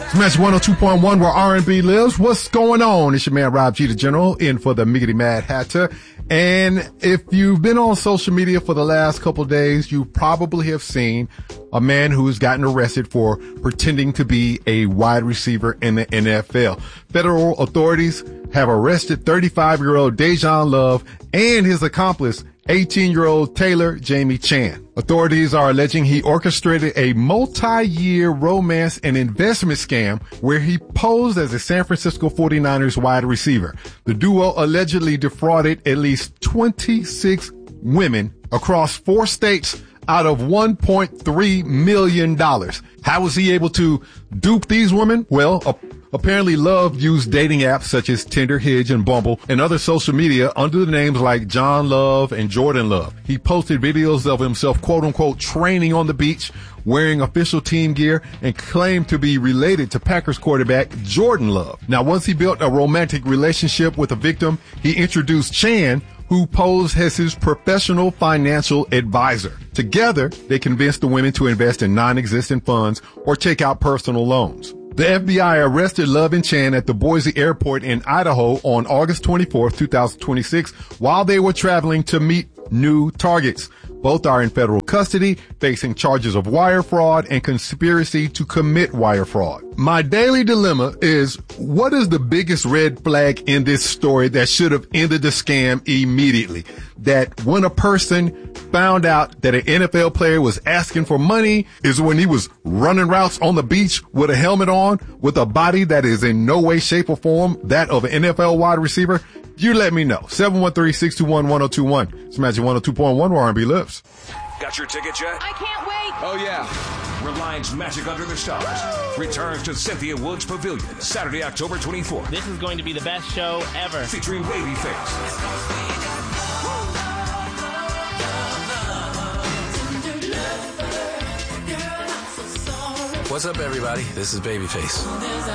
Smash 102.1 where R&B lives. What's going on? It's your man Rob G, the General, in for the Miggity Mad Hatter. And if you've been on social media for the last couple of days, you probably have seen a man who's gotten arrested for pretending to be a wide receiver in the NFL. Federal authorities have arrested 35-year-old Dejon Love and his accomplice, 18-year-old Taylor Jamie Chan. Authorities are alleging he orchestrated a multi-year romance and investment scam where he posed as a San Francisco 49ers wide receiver. The duo allegedly defrauded at least 26 women across 4 states out of $1.3 million. How was he able to dupe these women? Well, apparently Love used dating apps such as Tinder, Hinge, and Bumble, and other social media under the names like John Love and Jordan Love. He posted videos of himself, quote unquote, training on the beach, wearing official team gear, and claimed to be related to Packers quarterback Jordan Love. Now, once he built a romantic relationship with a victim, he introduced Chan, who posed as his professional financial advisor. Together, they convinced the women to invest in non-existent funds or take out personal loans. The FBI arrested Love and Chan at the Boise Airport in Idaho on August 24, 2026, while they were traveling to meet new targets. Both are in federal custody, facing charges of wire fraud and conspiracy to commit wire fraud. My daily dilemma is, what is the biggest red flag in this story that should have ended the scam immediately? That when a person found out that an NFL player was asking for money is when he was running routes on the beach with a helmet on, with a body that is in no way, shape, or form that of an NFL wide receiver? You let me know. 713-621-1021. It's Magic 102.1 where R&B lives. Got your ticket yet? I can't wait. Oh, yeah. Reliance Magic Under the Stars returns to Cynthia Woods Pavilion Saturday, October 24th. This is going to be the best show ever. Featuring Babyface. What's up, everybody? This is Babyface.